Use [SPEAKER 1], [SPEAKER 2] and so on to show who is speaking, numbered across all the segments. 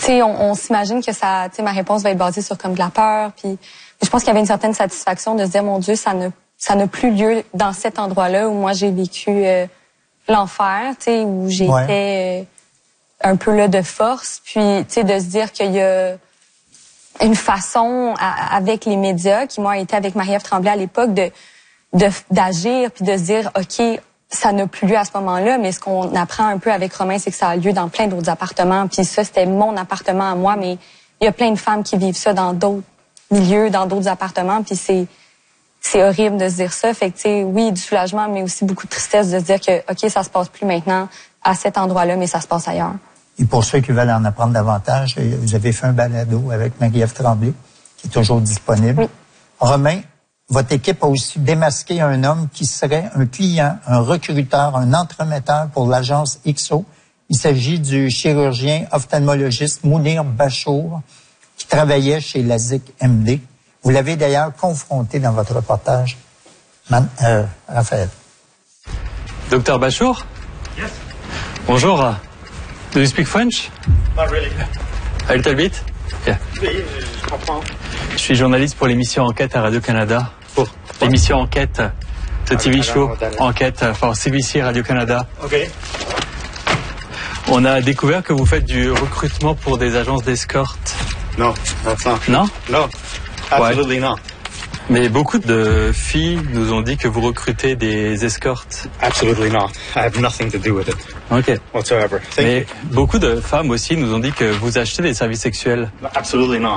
[SPEAKER 1] tu sais, on s'imagine que ça, tu sais, ma réponse va être basée sur comme de la peur, puis je pense qu'il y avait une certaine satisfaction de se dire, mon Dieu, ça n'a plus lieu dans cet endroit-là où moi j'ai vécu l'enfer, tu sais, où j'étais un peu là de force, puis tu sais, de se dire qu'il y a une façon avec les médias qui m'ont été avec Marie-Ève Tremblay à l'époque d'agir puis de se dire OK, ça n'a plus lieu à ce moment-là, mais ce qu'on apprend un peu avec Romain, c'est que ça a lieu dans plein d'autres appartements, puis ça c'était mon appartement à moi, mais il y a plein de femmes qui vivent ça dans d'autres milieux, dans d'autres appartements, puis c'est horrible de se dire ça. Fait que tu sais, oui, du soulagement, mais aussi beaucoup de tristesse de se dire que OK, ça se passe plus maintenant à cet endroit-là, mais ça se passe ailleurs.
[SPEAKER 2] Et pour ceux qui veulent en apprendre davantage, vous avez fait un balado avec Marie-Ève Tremblay, qui est toujours disponible.
[SPEAKER 1] Oui.
[SPEAKER 2] Romain, votre équipe a aussi démasqué un homme qui serait un client, un recruteur, un entremetteur pour l'agence XO. Il s'agit du chirurgien ophtalmologiste Mounir Bachour, qui travaillait chez la ZIC MD. Vous l'avez d'ailleurs confronté dans votre reportage, Raphaël.
[SPEAKER 3] Docteur Bachour?
[SPEAKER 4] Yes.
[SPEAKER 3] Bonjour. Do you speak French?
[SPEAKER 4] Not really.
[SPEAKER 3] A little bit? Yeah.
[SPEAKER 4] Oui, je comprends.
[SPEAKER 3] Je suis journaliste pour l'émission Enquête à Radio-Canada. Pour l'émission Enquête, the TV show Enquête for CBC Radio-Canada.
[SPEAKER 4] OK.
[SPEAKER 3] On a découvert que vous faites du recrutement pour des agences d'escorte.
[SPEAKER 4] No, that's not true.
[SPEAKER 3] Non?
[SPEAKER 4] No, absolutely not.
[SPEAKER 3] Mais beaucoup de filles nous ont dit que vous recrutez des escortes.
[SPEAKER 4] Absolutely not. I have nothing to do with it
[SPEAKER 3] OK.
[SPEAKER 4] whatsoever.
[SPEAKER 3] Mais beaucoup de femmes aussi nous ont dit que vous achetez des services sexuels.
[SPEAKER 4] Absolutely not.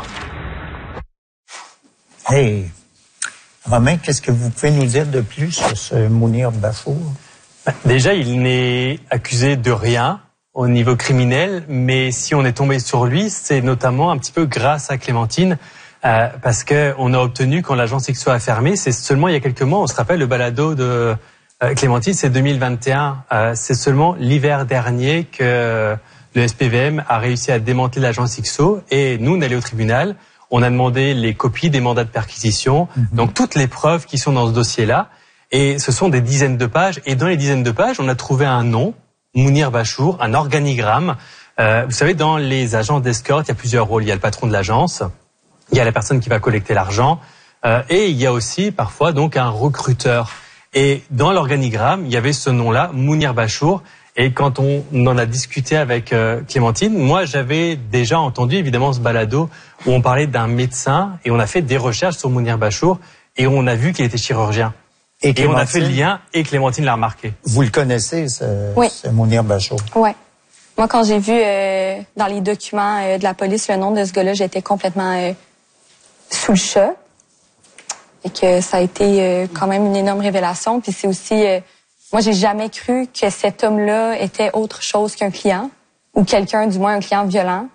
[SPEAKER 2] Hey, Romain, qu'est-ce que vous pouvez nous dire de plus sur ce Mounir Bachour?
[SPEAKER 5] Déjà, il n'est accusé de rien au niveau criminel, mais si on est tombé sur lui, c'est notamment un petit peu grâce à Clémentine, parce que on a obtenu, quand l'agence XO a fermé, c'est seulement il y a quelques mois, on se rappelle le balado de Clémentine, c'est 2021, c'est seulement l'hiver dernier que le SPVM a réussi à démanteler l'agence XO, et nous, on est allé au tribunal, on a demandé les copies des mandats de perquisition, donc toutes les preuves qui sont dans ce dossier-là, et ce sont des dizaines de pages, et dans les dizaines de pages, on a trouvé un nom, Mounir Bachour, un organigramme. Vous savez, dans les agences d'escorte, il y a plusieurs rôles. Il y a le patron de l'agence, il y a la personne qui va collecter l'argent, et il y a aussi parfois donc un recruteur. Et dans l'organigramme, il y avait ce nom-là, Mounir Bachour. Et quand on en a discuté avec Clémentine, moi j'avais déjà entendu évidemment ce balado où on parlait d'un médecin, et on a fait des recherches sur Mounir Bachour, et on a vu qu'il était chirurgien. Et on a fait le lien, et Clémentine l'a remarqué.
[SPEAKER 2] Vous le connaissez, ce Mounir Bachour?
[SPEAKER 1] Oui. Moi, quand j'ai vu dans les documents de la police le nom de ce gars-là, j'étais complètement sous le choc. Et que ça a été quand même une énorme révélation. Puis c'est aussi... moi, j'ai jamais cru que cet homme-là était autre chose qu'un client, ou quelqu'un, du moins un client violent.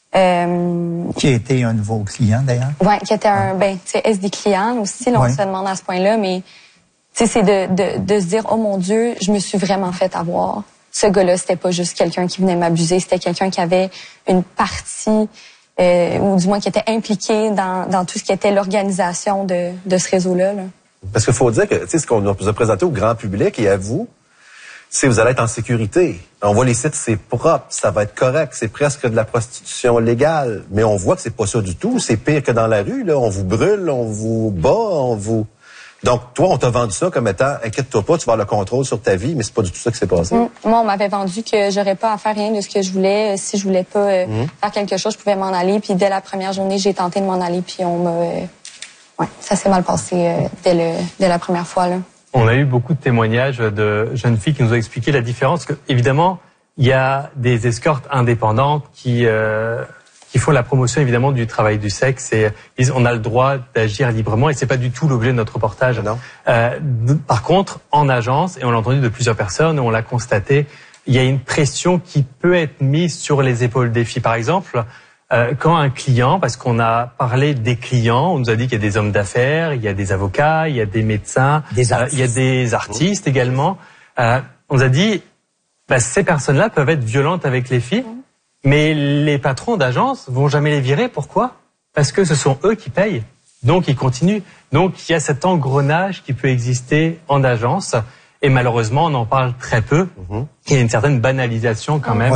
[SPEAKER 2] Qui a été un nouveau client, d'ailleurs?
[SPEAKER 1] Oui, qui était un SD client aussi, là, on se demande à ce point-là, mais... Tu sais, c'est de se dire, oh mon Dieu, je me suis vraiment fait avoir. Ce gars-là, c'était pas juste quelqu'un qui venait m'abuser, c'était quelqu'un qui avait une partie, ou du moins qui était impliqué dans tout ce qui était l'organisation de ce réseau-là. Là.
[SPEAKER 6] Parce qu'il faut dire que, tu sais, ce qu'on nous a présenté au grand public et à vous, c'est vous allez être en sécurité. On voit les sites, c'est propre, ça va être correct, c'est presque de la prostitution légale. Mais on voit que c'est pas ça du tout, c'est pire que dans la rue, là. On vous brûle, on vous bat, on vous... Donc, toi, on t'a vendu ça comme étant, inquiète-toi pas, tu vas avoir le contrôle sur ta vie, mais c'est pas du tout ça qui s'est passé.
[SPEAKER 1] Moi, on m'avait vendu que j'aurais pas à faire rien de ce que je voulais. Si je voulais pas faire quelque chose, je pouvais m'en aller. Puis dès la première journée, j'ai tenté de m'en aller. Puis on m'a... ça s'est mal passé dès la première fois, là.
[SPEAKER 5] On a eu beaucoup de témoignages de jeunes filles qui nous ont expliqué la différence. Que, évidemment, il y a des escortes indépendantes qui font la promotion évidemment du travail du sexe, et on a le droit d'agir librement, et c'est pas du tout l'objet de notre reportage.
[SPEAKER 6] Non.
[SPEAKER 5] Par contre, en agence, et on l'a entendu de plusieurs personnes, on l'a constaté, il y a une pression qui peut être mise sur les épaules des filles. Par exemple, quand un client, parce qu'on a parlé des clients, on nous a dit qu'il y a des hommes d'affaires, il y a des avocats, il y a des médecins, il y a des artistes également. On nous a dit, ces personnes-là peuvent être violentes avec les filles. Mais les patrons d'agence vont jamais les virer. Pourquoi? Parce que ce sont eux qui payent. Donc, ils continuent. Donc, il y a cet engrenage qui peut exister en agence. Et malheureusement, on en parle très peu. Il y a une certaine banalisation quand même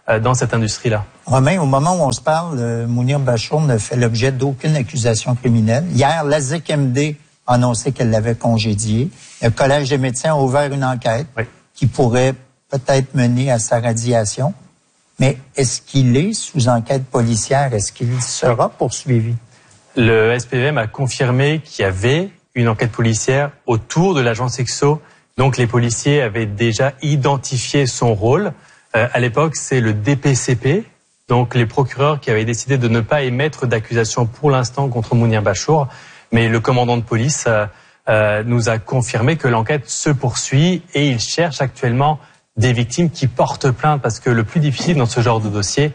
[SPEAKER 5] dans cette industrie-là.
[SPEAKER 2] Romain, au moment où on se parle, Mounir Bachour ne fait l'objet d'aucune accusation criminelle. Hier, la ZQMD a annoncé qu'elle l'avait congédié. Le Collège des médecins a ouvert une enquête qui pourrait peut-être mener à sa radiation. Mais est-ce qu'il est sous enquête policière? Est-ce qu'il sera poursuivi?
[SPEAKER 5] Le SPVM a confirmé qu'il y avait une enquête policière autour de l'agence XO. Donc les policiers avaient déjà identifié son rôle. À l'époque, c'est le DPCP, donc les procureurs qui avaient décidé de ne pas émettre d'accusation pour l'instant contre Mounir Bachour. Mais le commandant de police nous a confirmé que l'enquête se poursuit et il cherche actuellement des victimes qui portent plainte, parce que le plus difficile dans ce genre de dossier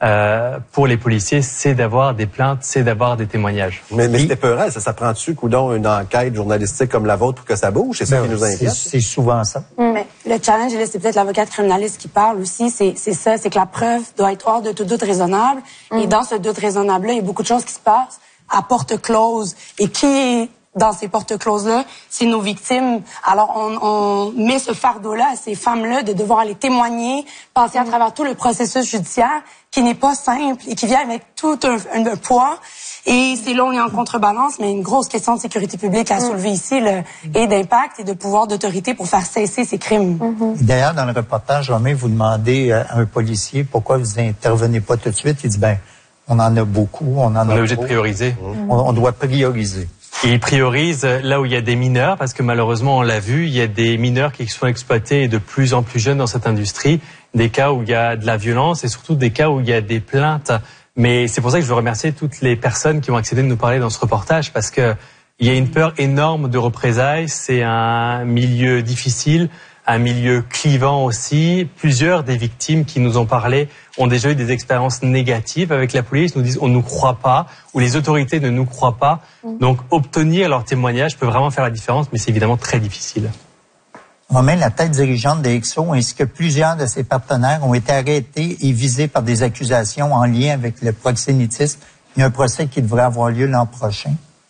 [SPEAKER 5] pour les policiers, c'est d'avoir des plaintes, c'est d'avoir des témoignages.
[SPEAKER 6] Mais c'était peurant, ça prend-tu, coudon, une enquête journalistique comme la vôtre pour que ça bouge? C'est ça qui nous inquiète?
[SPEAKER 2] C'est souvent ça.
[SPEAKER 7] Mais le challenge, et là, c'est peut-être l'avocate criminaliste qui parle aussi, c'est ça, c'est que la preuve doit être hors de tout doute raisonnable. Et dans ce doute raisonnable-là, il y a beaucoup de choses qui se passent à porte close. Et qui est dans ces portes closes-là, c'est nos victimes. Alors, on met ce fardeau-là à ces femmes-là de devoir aller témoigner, passer à travers tout le processus judiciaire, qui n'est pas simple et qui vient avec tout un poids. Et c'est là où on est en contrebalance, mais une grosse question de sécurité publique à soulever ici, et d'impact et de pouvoir d'autorité pour faire cesser ces crimes.
[SPEAKER 2] D'ailleurs, dans le reportage, Romain, vous demandez à un policier pourquoi vous intervenez pas tout de suite. Il dit, on en a beaucoup, on est
[SPEAKER 5] obligé de prioriser.
[SPEAKER 2] On doit prioriser.
[SPEAKER 5] Il priorise là où il y a des mineurs, parce que malheureusement, on l'a vu, il y a des mineurs qui sont exploités de plus en plus jeunes dans cette industrie, des cas où il y a de la violence et surtout des cas où il y a des plaintes. Mais c'est pour ça que je veux remercier toutes les personnes qui ont accepté de nous parler dans ce reportage, parce que il y a une peur énorme de représailles. C'est un milieu difficile, un milieu clivant aussi. Plusieurs des victimes qui nous ont parlé ont déjà eu des expériences négatives avec la police, nous disent on ne nous croit pas, ou les autorités ne nous croient pas. Donc obtenir leur témoignage peut vraiment faire la différence, mais c'est évidemment très difficile.
[SPEAKER 2] Romain, la tête dirigeante de XO ainsi que plusieurs de ses partenaires ont été arrêtés et visés par des accusations en lien avec le proxénétisme. Il y a un procès qui devrait avoir lieu l'an prochain.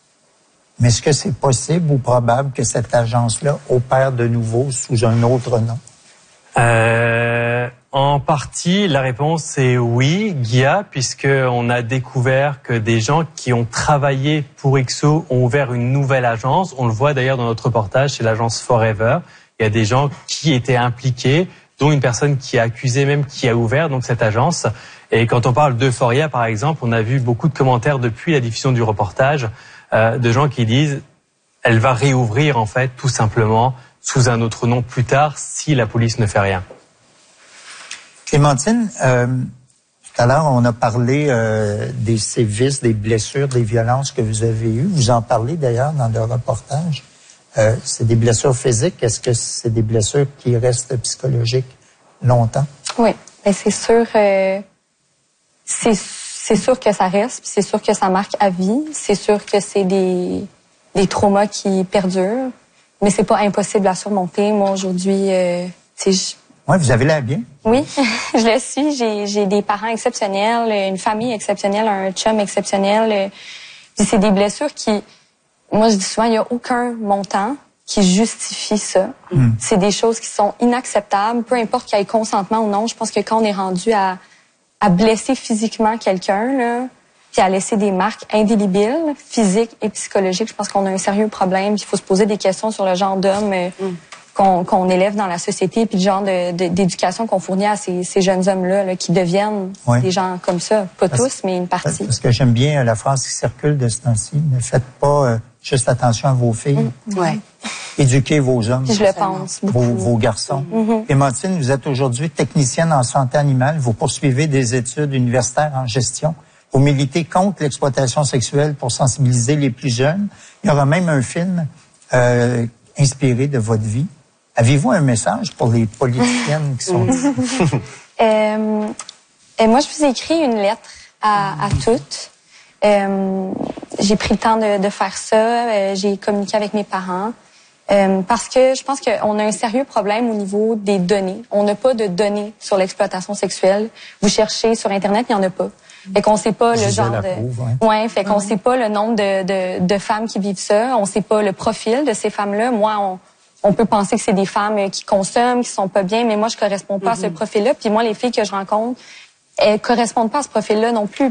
[SPEAKER 2] Mais est-ce que c'est possible ou probable que cette agence-là opère de nouveau sous un autre nom?
[SPEAKER 5] En partie, la réponse est oui, Guilla, puisqu'on a découvert que des gens qui ont travaillé pour XO ont ouvert une nouvelle agence. On le voit d'ailleurs dans notre reportage, c'est l'agence Forever. Il y a des gens qui étaient impliqués, dont une personne qui a accusé même, qui a ouvert donc cette agence. Et quand on parle d'Euphoria, par exemple, on a vu beaucoup de commentaires depuis la diffusion du reportage de gens qui disent elle va réouvrir en fait tout simplement sous un autre nom plus tard si la police ne fait rien.
[SPEAKER 2] Clémentine, tout à l'heure on a parlé des sévices, des blessures, des violences que vous avez eues. Vous en parlez d'ailleurs dans le reportage. C'est des blessures physiques. Est-ce que c'est des blessures qui restent psychologiques longtemps?
[SPEAKER 1] Oui, mais c'est sûr. C'est sûr que ça reste, c'est sûr que ça marque à vie, c'est sûr que c'est des traumas qui perdurent, mais c'est pas impossible à surmonter. Moi aujourd'hui,
[SPEAKER 2] Oui, vous avez l'air bien.
[SPEAKER 1] Oui, je le suis. J'ai des parents exceptionnels, une famille exceptionnelle, un chum exceptionnel. Puis c'est des blessures qui, moi je dis souvent, il n'y a aucun montant qui justifie ça. C'est des choses qui sont inacceptables, peu importe qu'il y ait consentement ou non. Je pense que quand on est rendu à blesser physiquement quelqu'un, là, puis à laisser des marques indélébiles, physiques et psychologiques, je pense qu'on a un sérieux problème. Il faut se poser des questions sur le genre d'homme qu'on élève dans la société, puis le genre d'éducation qu'on fournit à ces jeunes hommes-là là, qui deviennent des gens comme ça. Pas tous, mais une partie.
[SPEAKER 2] Parce que j'aime bien la phrase qui circule de ce temps-ci. Ne faites pas juste attention à vos filles. Éduquez vos hommes.
[SPEAKER 1] Je le pense beaucoup.
[SPEAKER 2] Vos garçons. Clémentine, vous êtes aujourd'hui technicienne en santé animale. Vous poursuivez des études universitaires en gestion. Vous militez contre l'exploitation sexuelle pour sensibiliser les plus jeunes. Il y aura même un film inspiré de votre vie. Avez-vous un message pour les politiciennes qui sont ici?
[SPEAKER 1] Moi, je vous ai écrit une lettre à toutes. J'ai pris le temps de faire ça. J'ai communiqué avec mes parents. Parce que je pense qu'on a un sérieux problème au niveau des données. On n'a pas de données sur l'exploitation sexuelle. Vous cherchez sur Internet, il n'y en a pas. Fait qu'on sait pas le genre de... fait qu'on sait pas le nombre de femmes qui vivent ça. On sait pas le profil de ces femmes-là. Moi, on peut penser que c'est des femmes qui consomment, qui sont pas bien, mais moi, je corresponds pas à ce profil-là. Puis moi, les filles que je rencontre, elles correspondent pas à ce profil-là non plus.